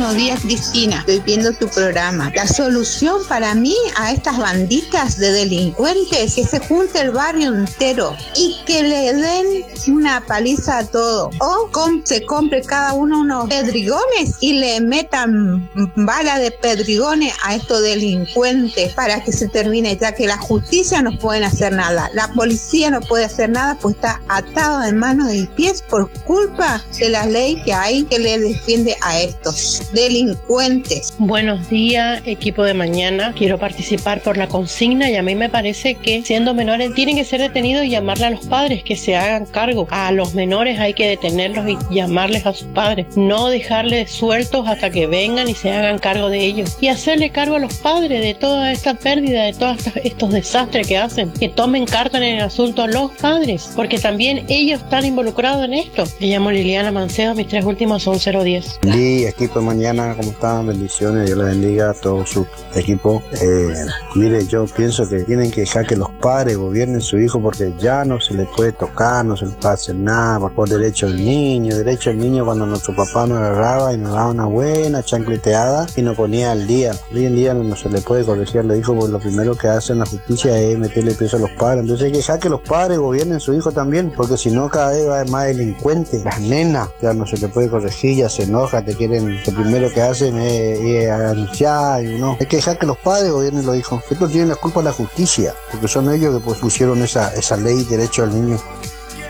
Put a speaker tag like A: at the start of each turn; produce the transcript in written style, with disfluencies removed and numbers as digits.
A: buenos días, Cristina. Estoy viendo tu programa. La solución para mí a estas banditas de delincuentes es que se junte el barrio entero y que le den una paliza a todo. O se compre cada uno unos pedrigones y le metan bala de pedrigones a estos delincuentes para que se termine, ya que la justicia no puede hacer nada. La policía no puede hacer nada, pues está atado de manos y pies por culpa de la ley que hay que le defiende a estos delincuentes.
B: Buenos días, equipo de mañana. Quiero participar por la consigna y a mí me parece que siendo menores tienen que ser detenidos y llamarle a los padres que se hagan cargo. A los menores hay que detenerlos y llamarles a sus padres, no dejarles sueltos hasta que vengan y se hagan cargo de ellos y hacerle cargo a los padres de toda esta pérdida, de todos estos desastres que hacen, que tomen carta en el asunto los padres, porque también ellos están involucrados en esto. Me llamo Liliana Mancedo, mis 3 últimos son 010.
C: Sí, equipo de mañana, ¿cómo están? Bendiciones, Dios les bendiga a todo su equipo. Mire, yo pienso que tienen que dejar que los padres gobiernen su hijo, porque ya no se le puede tocar, no se le puede hacer nada por derecho del niño cuando nuestro papá nos agarraba y nos daba una buena chancleteada y nos ponía al día. Hoy en día no se le puede corregir al hijo, porque lo primero que hacen la justicia es meterle peso a los padres. Entonces hay que dejar que los padres gobiernen su hijo también, porque si no cada vez va a haber más delincuentes. Las nenas ya no se le puede corregir, ya se enoja, lo primero que hacen es anunciar, ¿no? Hay que dejar que los padres gobiernen los hijos. Estos tienen la culpa de la justicia, porque son ellos que pusieron esa ley derecho al niño.